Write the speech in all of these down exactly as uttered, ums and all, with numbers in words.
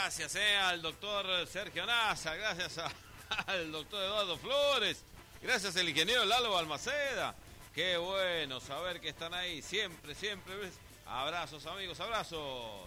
Gracias eh, al doctor Sergio Nasa, gracias a, al doctor Eduardo Flores, gracias al ingeniero Lalo Balmaceda. Qué bueno saber que están ahí, siempre, siempre. Abrazos, amigos, abrazos.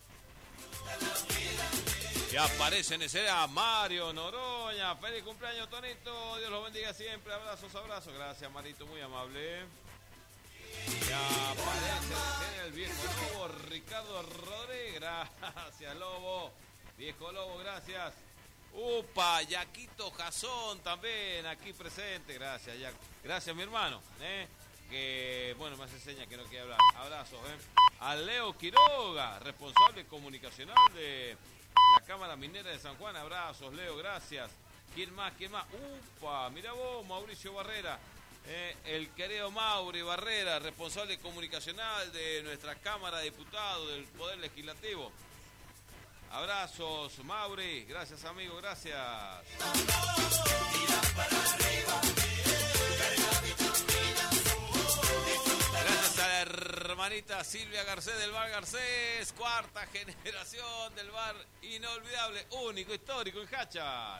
Y aparece en escena Mario Noroña. Feliz cumpleaños, Tonito. Dios los bendiga siempre. Abrazos, abrazos. Gracias, Marito, muy amable. Y aparece en escena el viejo Lobo, Ricardo Rodríguez. Gracias, Lobo. Viejo Lobo, gracias. Upa, Yaquito Jazón también aquí presente. Gracias, Yac. Gracias, mi hermano. ¿eh? Que, bueno, me hace seña que no quiere hablar. Abrazos, ¿eh? A Leo Quiroga, responsable comunicacional de la Cámara Minera de San Juan. Abrazos, Leo, gracias. ¿Quién más? ¿Quién más? Upa, mira vos, Mauricio Barrera. Eh, el querido Mauri Barrera, responsable comunicacional de nuestra Cámara de Diputados del Poder Legislativo. Abrazos, Mauri. Gracias, amigo, gracias. Gracias a la hermanita Silvia Garcés del Bar Garcés, cuarta generación del bar inolvidable, único, histórico en Hachal.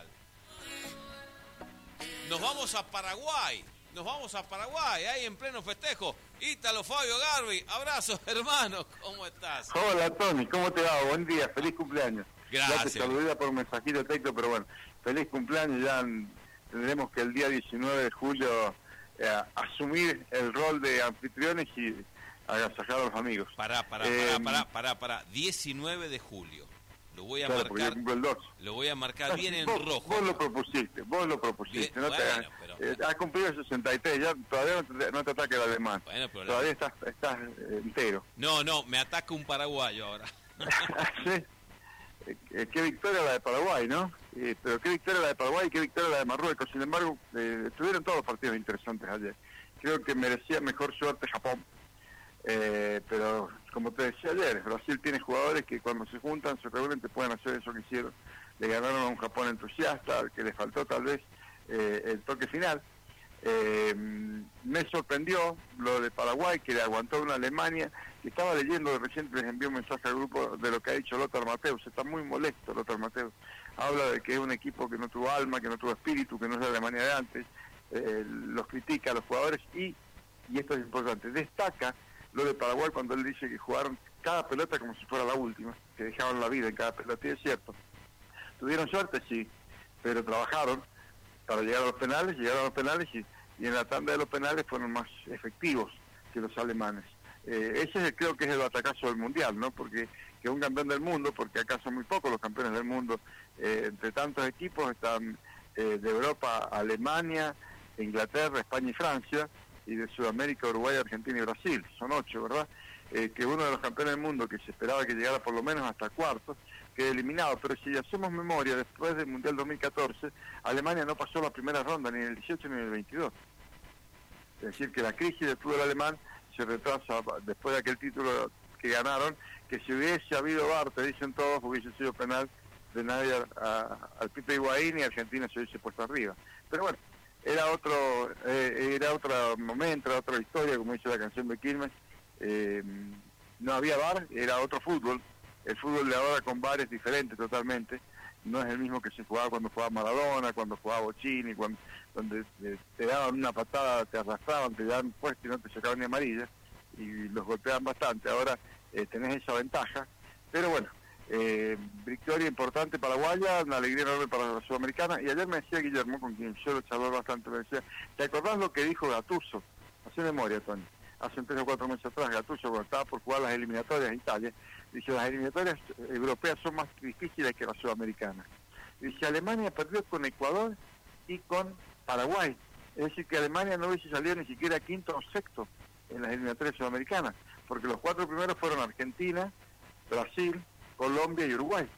Nos vamos a Paraguay, nos vamos a Paraguay, ahí en pleno festejo. Ítalo Fabio Garbi, abrazos, hermano, ¿cómo estás? Hola, Tony, ¿cómo te va? Buen día, feliz cumpleaños. Gracias. Ya te saludé por un mensajito de texto, pero bueno, feliz cumpleaños. Ya tendremos que el día diecinueve de julio eh, asumir el rol de anfitriones y agasajar a los amigos. Pará, pará, eh, pará, pará, pará, pará, diecinueve de julio. Lo voy a claro, marcar. El dos. Lo voy a marcar bien en vos, rojo. Vos lo propusiste, vos lo propusiste. Bien, no bueno, te, pero... eh, has cumplido sesenta y tres, ya todavía no te, no te ataca el alemán. Bueno, pero todavía la... estás, estás eh, entero. No, no, me ataca un paraguayo ahora. ¿Sí? Eh, qué victoria la de Paraguay, ¿no? Eh, pero qué victoria la de Paraguay y qué victoria la de Marruecos. Sin embargo, eh, tuvieron todos los partidos interesantes ayer. Creo que merecía mejor suerte Japón. Eh, pero, como te decía ayer, Brasil tiene jugadores que cuando se juntan, se reúnen, te pueden hacer eso que hicieron. Le ganaron a un Japón entusiasta, al que le faltó tal vez eh, el toque final. Eh, me sorprendió lo de Paraguay, que le aguantó una Alemania, que estaba leyendo, recién les envió un mensaje al grupo de lo que ha dicho Lothar Matthäus. Está muy molesto Lothar Matthäus, habla de que es un equipo que no tuvo alma, que no tuvo espíritu, que no es la Alemania de antes, eh, los critica a los jugadores y, y esto es importante, destaca lo de Paraguay cuando él dice que jugaron cada pelota como si fuera la última, que dejaban la vida en cada pelota, y es cierto. Tuvieron suerte, sí, pero trabajaron para llegar a los penales, llegaron a los penales y, y en la tanda de los penales fueron más efectivos que los alemanes. Eh, ese es, creo que es el batacazo del Mundial, ¿no? Porque que un campeón del mundo, porque acá son muy pocos los campeones del mundo, eh, entre tantos equipos están eh, de Europa, Alemania, Inglaterra, España y Francia, y de Sudamérica, Uruguay, Argentina y Brasil, son ocho, ¿verdad? Eh, que uno de los campeones del mundo, que se esperaba que llegara por lo menos hasta cuartos, quede eliminado. Pero si hacemos memoria, después del Mundial dos mil catorce, Alemania no pasó la primera ronda, ni en el dieciocho ni en el veintidós. Es decir, que la crisis del fútbol alemán se retrasa después de aquel título que ganaron, que si hubiese habido V A R, te dicen todos, hubiese sido penal de nadie a, a, al Pipe Higuaín y Argentina se hubiese puesto arriba. Pero bueno, era otro eh, era otro momento, era otra historia, como dice la canción de Quilmes. Eh, no había V A R, era otro fútbol. El fútbol de ahora con V A R es diferente totalmente. No es el mismo que se jugaba cuando jugaba Maradona, cuando jugaba Bocini, cuando, donde eh, te daban una patada, te arrastraban, te daban puesto y no te sacaban ni amarilla, y los golpeaban bastante. Ahora eh, tenés esa ventaja. Pero bueno, eh, victoria importante paraguaya, una alegría enorme para la Sudamericana. Y ayer me decía Guillermo, con quien yo lo charlé bastante, me decía, ¿te acordás lo que dijo Gattuso? Hace memoria, Tony. Hace tres o cuatro meses atrás, Gattuso, cuando estaba por jugar las eliminatorias de Italia, dice, las eliminatorias europeas son más difíciles que las sudamericanas. Dice, Alemania perdió con Ecuador y con Paraguay. Es decir, que Alemania no hubiese salido ni siquiera quinto o sexto en las eliminatorias sudamericanas, porque los cuatro primeros fueron Argentina, Brasil, Colombia y Uruguay.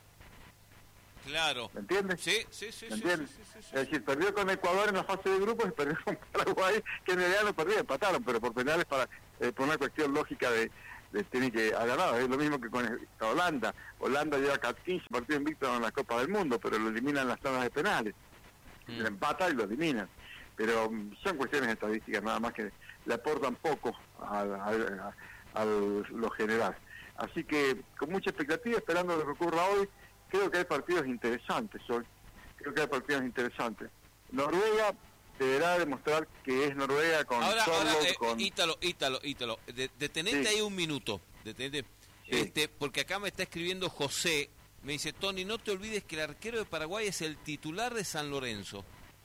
Claro. ¿Me entiendes? Sí, sí, sí. ¿Me entiendes? Sí, sí, sí, sí, es decir, perdió con Ecuador en la fase de grupos y perdió con Paraguay, que en realidad no perdió, empataron, pero por penales para eh, por una cuestión lógica de, de tener que ha ganado. Es lo mismo que con Holanda. Holanda lleva quince partidos invictos en la Copa del Mundo, pero lo eliminan en las zonas de penales. Mm. Lo empatan y lo eliminan. Pero um, son cuestiones estadísticas nada más que le aportan poco a, a, a, a lo general. Así que con mucha expectativa, esperando lo que ocurra hoy, creo que hay partidos interesantes hoy, creo que hay partidos interesantes. Noruega deberá demostrar que es Noruega con ahora, solo, ahora eh, con... Ítalo, Ítalo, Ítalo, de, detenete Sí. ahí un minuto, detenete, Sí. este, porque acá me está escribiendo José, me dice, Tony, no te olvides que el arquero de Paraguay es el titular de San Lorenzo.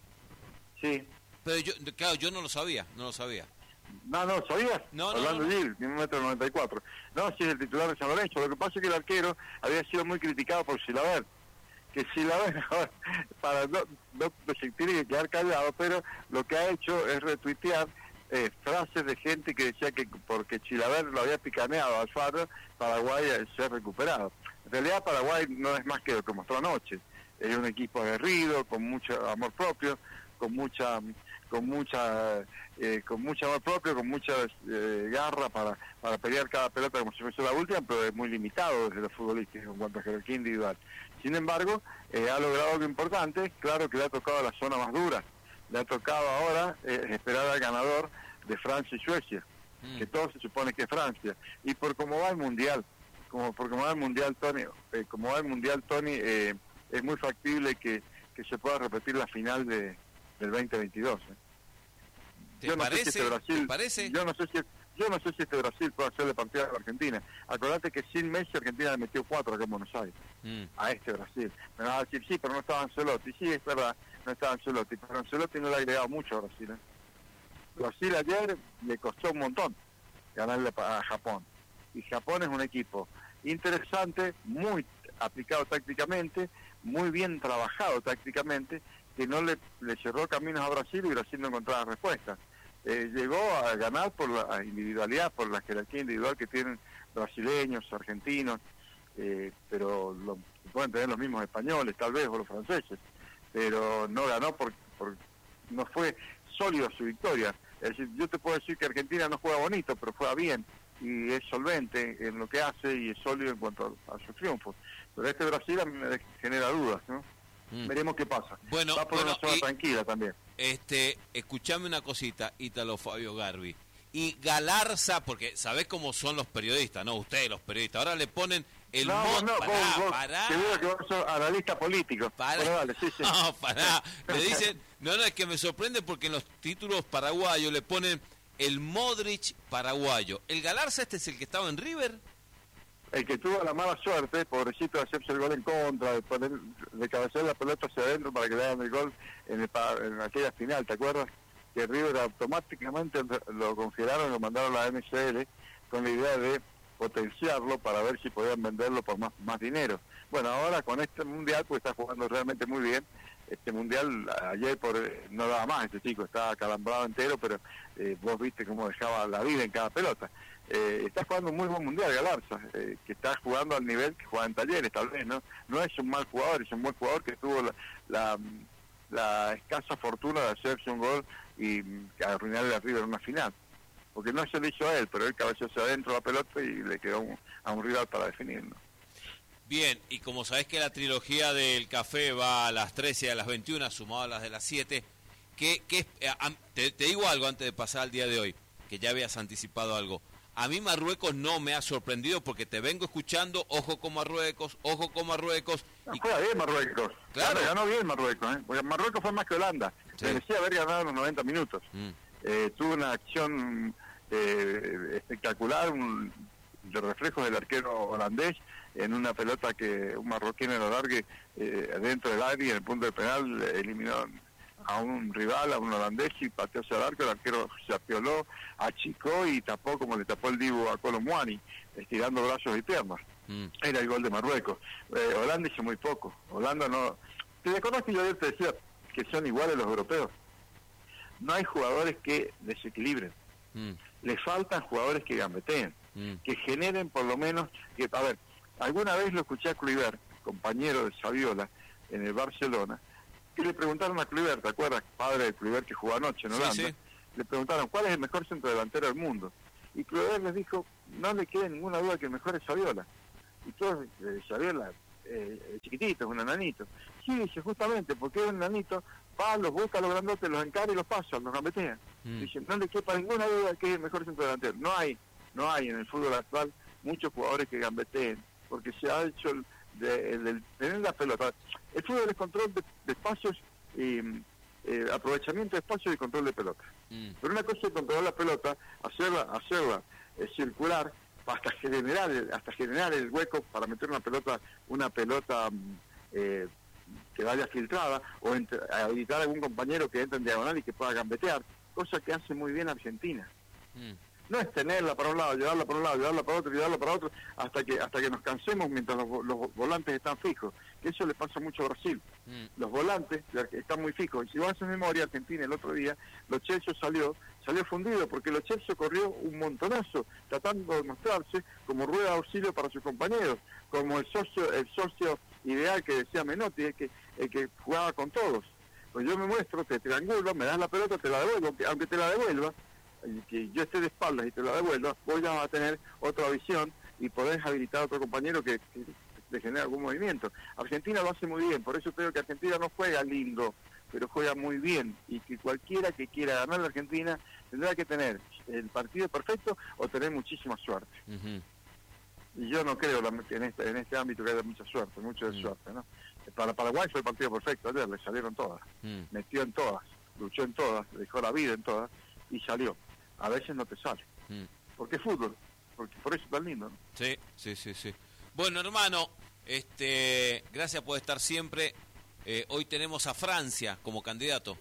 Sí. Pero yo, claro, yo no lo sabía, no lo sabía. No, no, ¿sabías? No, no, Orlando no, no. Gil, tiene un metro noventa y cuatro. No, sí es el titular de San Lorenzo. Lo que pasa es que el arquero había sido muy criticado por Chilaver. Que Chilaver, para no, no, no se tiene que quedar callado, pero lo que ha hecho es retuitear eh, frases de gente que decía que porque Chilaver lo había picaneado a Alfaro, Paraguay se ha recuperado. En realidad Paraguay no es más que lo que mostró anoche. Es un equipo aguerrido, con mucho amor propio, con mucha... con mucha eh, con mucho amor propio, con mucha eh, garra para, para pelear cada pelota como si fuese la última, pero es muy limitado desde los futbolistas en cuanto a jerarquía individual. Sin embargo, eh, ha logrado algo importante, claro que le ha tocado la zona más dura, le ha tocado ahora eh, esperar al ganador de Francia y Suecia, mm. que todo se supone que es Francia, y por cómo va el Mundial, como por cómo va el Mundial, Tony, eh, como va el Mundial, Tony, eh, es muy factible que, que se pueda repetir la final de del veinte veintidós. ¿eh? ¿Te yo no parece? sé si este Brasil, ¿Te parece? Yo no sé si yo no sé si este Brasil puede hacerle partida a la Argentina. Acordate que sin Messi Argentina le metió cuatro acá en Buenos Aires mm. a este Brasil. Me vas a decir, sí, pero no estaba Ancelotti. Sí, es verdad, no estaba Ancelotti, pero Ancelotti no le ha agregado mucho a Brasil. ¿eh? Brasil ayer le costó un montón ganarle a Japón. Y Japón es un equipo interesante, muy aplicado tácticamente, muy bien trabajado tácticamente, que no le, le cerró caminos a Brasil y Brasil no encontraba respuesta. Eh, llegó a ganar por la individualidad, por la jerarquía individual que tienen brasileños, argentinos, eh, pero lo, pueden tener los mismos españoles tal vez o los franceses, pero no ganó por, por no fue sólido su victoria. Es decir, yo te puedo decir que Argentina no juega bonito, pero juega bien y es solvente en lo que hace y es sólido en cuanto a, a sus triunfos. Pero este Brasil a mí me genera dudas, ¿no? Mm. Veremos qué pasa. Bueno, va por bueno, una zona y, tranquila también. Este, escuchame una cosita, Ítalo Fabio Garbi. Y Galarza, porque sabés cómo son los periodistas, ¿no? Ustedes los periodistas. Ahora le ponen el no, mod... No, pará, vos, vos, pará. Seguro que vos sos analista político. Pará. Bueno, dale, sí, sí. No, pará. Le dicen... No, no, es que me sorprende porque en los títulos paraguayos le ponen el Modric paraguayo. ¿El Galarza este es el que estaba en River? El que tuvo la mala suerte, pobrecito, de hacerse el gol en contra, de poner, de cabecear la pelota hacia adentro para que le hagan el gol en, el, en aquella final, ¿te acuerdas? Que River automáticamente lo congelaron y lo mandaron a la N C L con la idea de potenciarlo para ver si podían venderlo por más, más dinero. Bueno, ahora con este mundial, pues está jugando realmente muy bien. Este mundial, ayer por no daba más, este chico estaba acalambrado entero, pero eh, vos viste cómo dejaba la vida en cada pelota. Eh, está jugando un muy buen mundial Galarza, eh, que está jugando al nivel que juega en Talleres, tal vez, ¿no? No es un mal jugador, es un buen jugador que tuvo la, la, la escasa fortuna de hacerse un gol y arruinarle a River en una final. Porque no se lo hizo a él, pero él cabeceó hacia adentro la pelota y le quedó un, a un rival para definirlo. Bien, y como sabés que la trilogía del café va a las trece y a las veintiuna, sumado a las de las siete, que, que te, te digo algo antes de pasar al día de hoy, que ya habías anticipado algo. A mí Marruecos no me ha sorprendido porque te vengo escuchando, ojo con Marruecos, ojo con Marruecos. No, y... Juega bien Marruecos, claro. Claro, ganó bien Marruecos, ¿eh? Porque Marruecos fue más que Holanda, sí. Merecía haber ganado en los noventa minutos. Mm. Eh, tuvo una acción eh, espectacular, un, de reflejos del arquero holandés, en una pelota que un marroquín en lo largue eh, dentro del área y en el punto de penal eliminó a un rival, a un holandés, y pateó hacia el arco, el arquero se apioló, achicó y tapó como le tapó el Dibu a Colomwani, estirando brazos y piernas. Mm. Era el gol de Marruecos. Eh, Holanda hizo muy poco. Holanda no... ¿Te acuerdas que yo ayer te decía que son iguales los europeos? No hay jugadores que desequilibren. Mm. Les faltan jugadores que gambeteen, mm. que generen por lo menos... que A ver, alguna vez lo escuché a Kluivert, compañero de Saviola, en el Barcelona, que le preguntaron a Kluivert, ¿te acuerdas? Padre de Kluivert que jugó anoche en Holanda. Sí, sí. Le preguntaron, ¿cuál es el mejor centro delantero del mundo? Y Kluivert les dijo, no le quede ninguna duda que el mejor es Saviola. Y todos, eh, Saviola, eh, chiquitito, es un enanito. Sí, dice, justamente, porque es un enanito, va, los busca, los grandotes, los encara y los pasa, los gambetea. Mm. Dice, no le quepa ninguna duda que es el mejor centro delantero. No hay, no hay en el fútbol actual muchos jugadores que gambeteen, porque se ha hecho el, de, el, el tener la pelota. El fútbol es control de, de espacios y eh, aprovechamiento de espacios y control de pelota. Mm. Pero una cosa es controlar la pelota, hacerla, hacerla eh, circular hasta generar, hasta generar el hueco para meter una pelota, una pelota eh, que vaya filtrada, o entre, habilitar a algún compañero que entre en diagonal y que pueda gambetear, cosa que hace muy bien Argentina. Mm. No es tenerla para un lado, llevarla para un lado, llevarla para otro, llevarla para otro, hasta que hasta que nos cansemos mientras los, los volantes están fijos. Que eso le pasa mucho a Brasil. Mm. Los volantes están muy fijos. Y si vos haces memoria, Argentina el otro día, Lo Celso salió, salió fundido, porque Lo Celso corrió un montonazo, tratando de mostrarse como rueda de auxilio para sus compañeros, como el socio, el socio ideal que decía Menotti, el que, el que jugaba con todos. Pues yo me muestro, te triangulo, me das la pelota, te la devuelvo, aunque te la devuelva, y que yo esté de espaldas y te la devuelva, vos ya vas a tener otra visión y podés habilitar a otro compañero que, que le genere algún movimiento. Argentina lo hace muy bien, por eso creo que Argentina no juega lindo, pero juega muy bien, y que cualquiera que quiera ganar la Argentina tendrá que tener el partido perfecto o tener muchísima suerte. Uh-huh. Y yo no creo en este, en este ámbito que haya mucha suerte, mucho de uh-huh. suerte, ¿no? Para Paraguay fue el partido perfecto ayer, le salieron todas, uh-huh. metió en todas, luchó en todas, dejó la vida en todas y salió. A veces no te sale, mm. porque es fútbol, porque por eso es tan lindo, ¿no? Sí, sí, sí, sí. Bueno, hermano, este, gracias por estar siempre. Eh, hoy tenemos a Francia como candidato.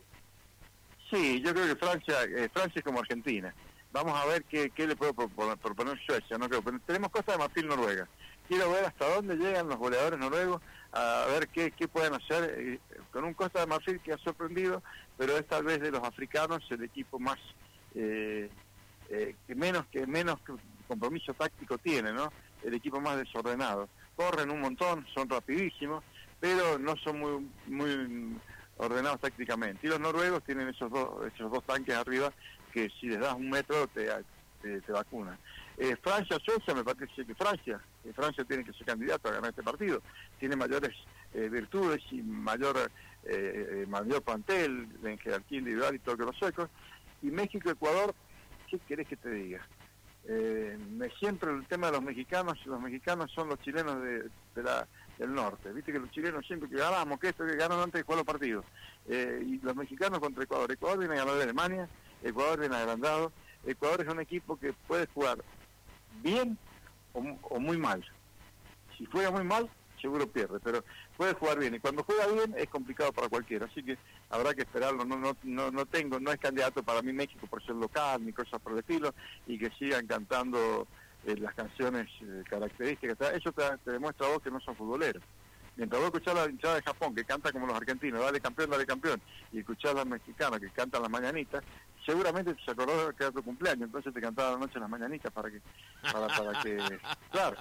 Sí, yo creo que Francia, eh, Francia es como Argentina. Vamos a ver qué, qué le puedo proponer, proponer Suecia, no creo. Pero tenemos Costa de Marfil, Noruega. Quiero ver hasta dónde llegan los goleadores noruegos, a ver qué, qué pueden hacer eh, con un Costa de Marfil que ha sorprendido, pero es tal vez de los africanos el equipo más Eh, eh, que menos que menos compromiso táctico tiene, ¿no? El equipo más desordenado. Corren un montón, son rapidísimos, pero no son muy muy ordenados tácticamente. Y los noruegos tienen esos dos esos dos tanques arriba que si les das un metro te, te, te vacunan. Eh, Francia, Suecia, me parece que Francia, eh, Francia tiene que ser candidato a ganar este partido. Tiene mayores eh, virtudes y mayor eh, mayor plantel en jerarquía individual y todo que los suecos. Y México, Ecuador, ¿qué querés que te diga? Eh, me siempre el tema de los mexicanos, los mexicanos son los chilenos de, de la, del norte. Viste que los chilenos siempre que ganamos, que esto, que ganan antes de jugar los partidos. Eh, y los mexicanos contra Ecuador. Ecuador viene a ganar de Alemania, Ecuador viene agrandado. Ecuador es un equipo que puede jugar bien o, o muy mal. Si juega muy mal, seguro pierde, pero puede jugar bien, y cuando juega bien es complicado para cualquiera, así que habrá que esperarlo. No no no no tengo no es candidato para mí México por ser local ni cosas por el estilo, y que sigan cantando eh, las canciones eh, características. Eso te, te demuestra a vos que no son futboleros. Mientras vos escuchás la hinchada de Japón que canta como los argentinos, dale campeón, dale campeón, y escuchás a las mexicanas que cantan las mañanitas, seguramente te acordás que era tu cumpleaños, entonces te cantaban la noche las mañanitas para que para para que claro.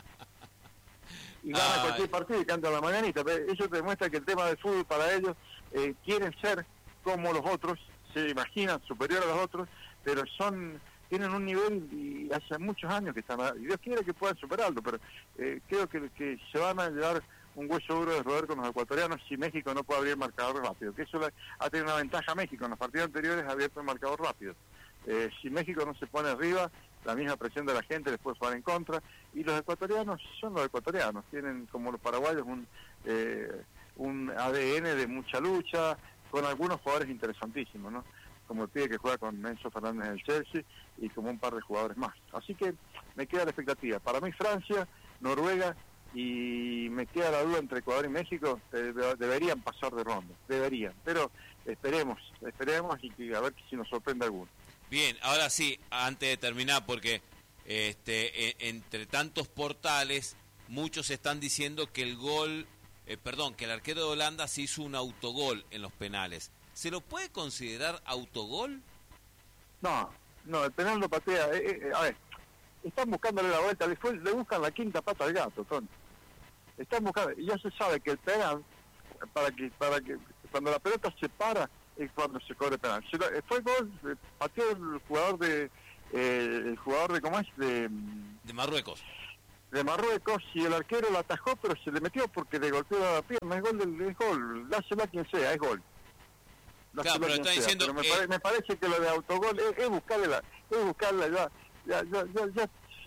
Y gana Ay. cualquier partido y canta la mañanita. Eso te demuestra que el tema del fútbol para ellos, eh, quieren ser como los otros, se imaginan superior a los otros, pero son tienen un nivel y hace muchos años que están, y Dios quiere que puedan superarlo, pero eh, creo que, que se van a llevar un hueso duro de roer con los ecuatorianos si México no puede abrir el marcador rápido, que eso le, ha tenido una ventaja a México. En los partidos anteriores ha abierto el marcador rápido. Eh, si México no se pone arriba, la misma presión de la gente les puede jugar en contra, y los ecuatorianos son los ecuatorianos, tienen como los paraguayos un eh, un A D N de mucha lucha, con algunos jugadores interesantísimos, ¿no? Como el pibe que juega con Enzo Fernández en el Chelsea, y como un par de jugadores más. Así que me queda la expectativa. Para mí Francia, Noruega, y me queda la duda entre Ecuador y México. eh, deberían pasar de ronda, deberían, pero esperemos, esperemos y que, a ver si nos sorprende alguno. Bien, ahora sí, antes de terminar, porque este, e, entre tantos portales, muchos están diciendo que el gol, eh, perdón, que el arquero de Holanda se hizo un autogol en los penales. ¿Se lo puede considerar autogol? No, no, el penal lo patea. Eh, eh, a ver, están buscándole la vuelta, le, fue, le buscan la quinta pata al gato, Tony. Están buscando, y ya se sabe que el penal, para que, para que cuando la pelota se para, es cuando se cobre penal. Se, fue gol, pateó el jugador de, eh, el jugador de, ¿cómo es? De, de Marruecos. De Marruecos, y el arquero lo atajó, pero se le metió porque le golpeó la pierna. Es gol, del, es gol, dásela a quien sea, es gol. Claro, pero está diciendo... Pero me, eh... pare, me parece que lo de autogol es, es buscarle la, es buscarle ya, ya, ya, ya, ya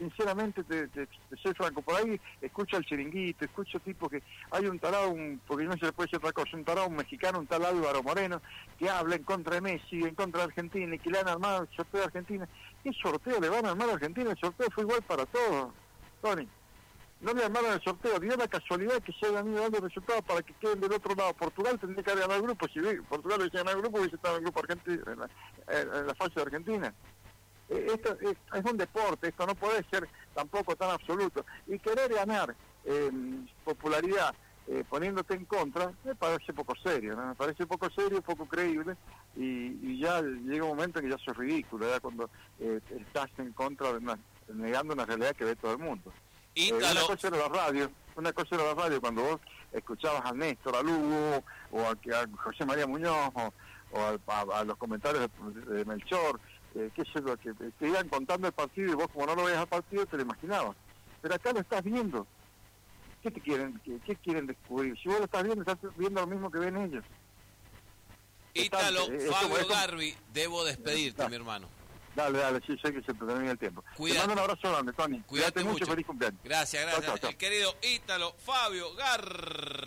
sinceramente, te, te, te soy franco, por ahí escucho al Chiringuito, escucho tipo que hay un tarado, un, porque no se le puede decir otra cosa, un tarado, un mexicano, un tal Álvaro Moreno, que habla en contra de Messi, en contra de Argentina, y que le han armado el sorteo de Argentina. ¿Qué sorteo le van a armar a Argentina? El sorteo fue igual para todos, Tony. No le armaron el sorteo, dio la casualidad que se hayan ido dando resultados para que queden del otro lado. Portugal tendría que haber ganado el grupo, si Portugal hubiese ganado el grupo, hubiese estado en el grupo argentino, en la, en la fase de Argentina. Esto es, es un deporte, esto no puede ser tampoco tan absoluto. Y querer ganar eh, popularidad eh, poniéndote en contra, me parece poco serio, ¿no? Me parece poco serio, poco creíble, y, y ya llega un momento en que ya eso es ridículo, ya cuando eh, estás en contra, de una, negando una realidad que ve todo el mundo. Eh, una cosa era la radio, una cosa era la radio cuando vos escuchabas a Néstor, a Lugo, o a, a José María Muñoz, o, o a, a, a los comentarios de, de Melchor, eh, qué sé yo, que te iban contando el partido y vos como no lo veías al partido te lo imaginabas. Pero acá lo estás viendo. ¿Qué te quieren, qué, qué quieren descubrir? Si vos lo estás viendo, estás viendo lo mismo que ven ellos. Ítalo, eh, Fabio es como... Garbi, debo despedirte, da, mi hermano. Dale, dale, sí, sé que se te termina el tiempo. Cuídate. Te mando un abrazo grande, Tony. Cuídate, Cuídate mucho, feliz cumpleaños. Gracias, gracias. Chau, chau, chau. El querido Ítalo, Fabio Garbi.